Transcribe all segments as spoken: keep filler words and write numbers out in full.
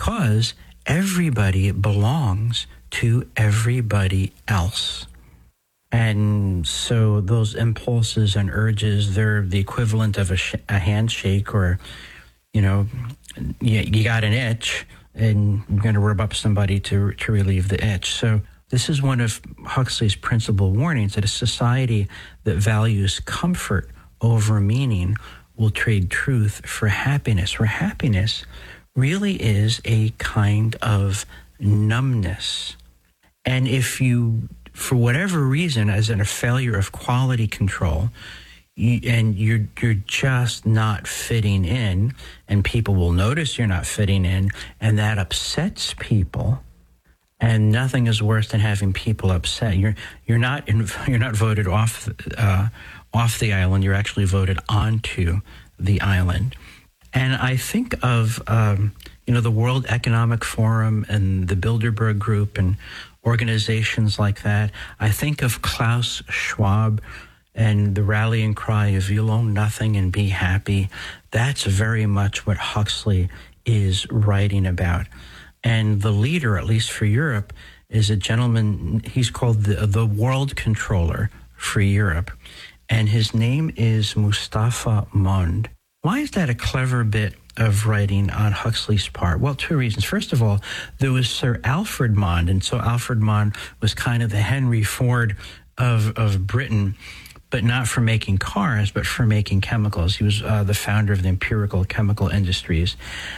because everybody belongs to everybody else. And so those impulses and urges, they're the equivalent of a, sh- a handshake, or, you know, you, you got an itch and you're going to rub up somebody to to relieve the itch. So this is one of Huxley's principal warnings, that a society that values comfort over meaning will trade truth for happiness, where happiness really is a kind of numbness. And if you, for whatever reason, as in a failure of quality control, you, and you're you're just not fitting in, and people will notice you're not fitting in, and that upsets people. And nothing is worse than having people upset. You're you're not in, you're not voted off uh, off the island. You're actually voted onto the island. And I think of um, you know the World Economic Forum and the Bilderberg Group and organizations like that. I think of Klaus Schwab and the rallying cry of "You'll own nothing and be happy." That's very much what Huxley is writing about. And the leader, at least for Europe, is a gentleman, he's called the, the World Controller for Europe. And his name is Mustafa Mond. Why is that a clever bit of writing on Huxley's part? Well, two reasons. First of all, there was Sir Alfred Mond. And so Alfred Mond was kind of the Henry Ford of, of Britain, but not for making cars, but for making chemicals. He was uh, the founder of the Empirical Chemical Industries.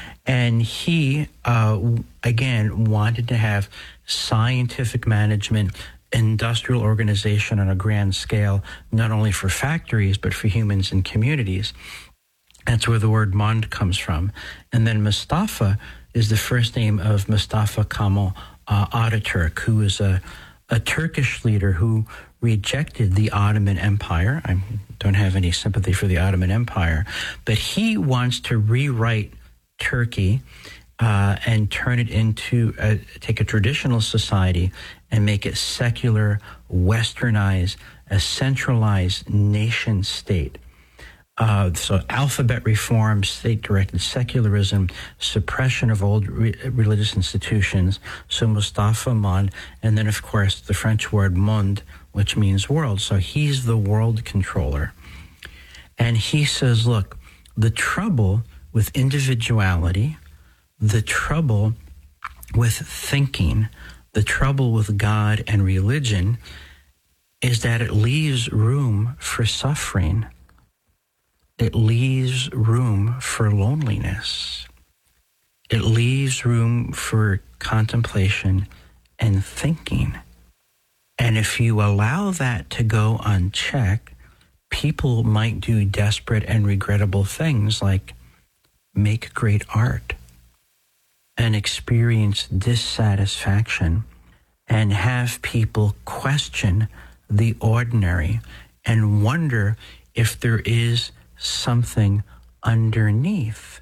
And he, uh, again, wanted to have scientific management, industrial organization on a grand scale, not only for factories, but for humans and communities. That's where the word Mond comes from. And then Mustafa is the first name of Mustafa Kemal uh, Ataturk, who is a, a Turkish leader who rejected the Ottoman Empire. I don't have any sympathy for the Ottoman Empire, but he wants to rewrite Turkey uh, and turn it into, a, take a traditional society and make it secular, westernized, a centralized nation state. Uh, so alphabet reform, state-directed secularism, suppression of old re- religious institutions. So Mustafa Mond, and then, of course, the French word monde, which means world. So he's the world controller. And he says, look, the trouble with individuality, the trouble with thinking, the trouble with God and religion is that it leaves room for suffering. It leaves room for loneliness. It leaves room for contemplation and thinking. And if you allow that to go unchecked, people might do desperate and regrettable things like make great art and experience dissatisfaction and have people question the ordinary and wonder if there is something underneath.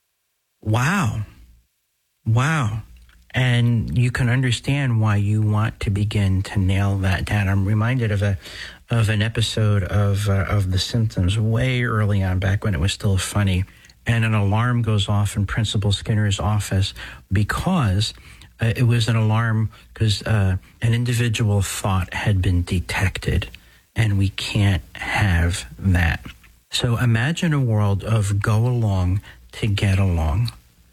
Wow. Wow. And you can understand why you want to begin to nail that down. I'm reminded of a of an episode of uh, of The Simpsons way early on, back when it was still funny. And an alarm goes off in Principal Skinner's office because uh, it was an alarm because uh, an individual thought had been detected, and we can't have that. So imagine a world of go along to get along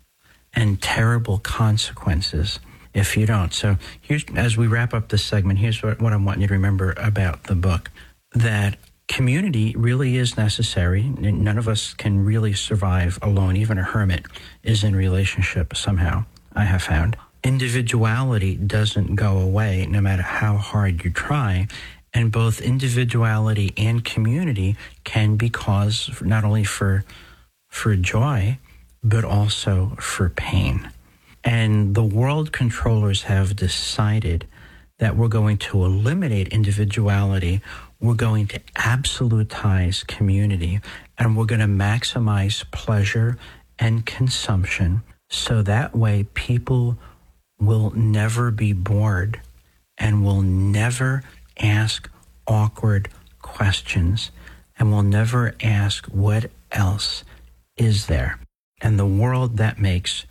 and terrible consequences if you don't. So here's, as we wrap up this segment, here's what, what I want you to remember about the book, that community really is necessary. None of us can really survive alone. Even a hermit is in relationship somehow, I have found. Individuality doesn't go away no matter how hard you try. And both individuality and community can be cause not only for for joy, but also for pain. And the world controllers have decided that we're going to eliminate individuality, we're going to absolutize community, and we're going to maximize pleasure and consumption, so that way people will never be bored and will never ask awkward questions, and will never ask what else is there. And the world that makes